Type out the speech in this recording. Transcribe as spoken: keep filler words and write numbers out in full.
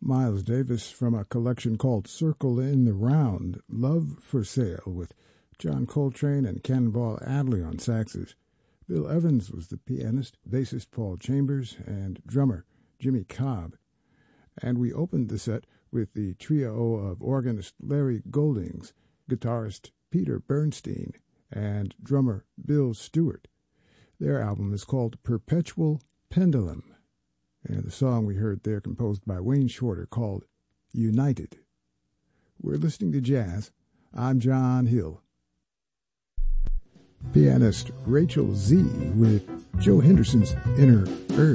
Miles Davis from a collection called Circle in the Round, Love for Sale, with John Coltrane and Cannonball Adderley on saxes. Bill Evans was the pianist, bassist Paul Chambers, and drummer Jimmy Cobb. And we opened the set with the trio of organist Larry Goldings, guitarist Peter Bernstein, and drummer Bill Stewart. Their album is called Perpetual Pendulum, and the song we heard there composed by Wayne Shorter called United. We're listening to jazz. I'm John Hill. Pianist Rachel Z with Joe Henderson's Inner Urge.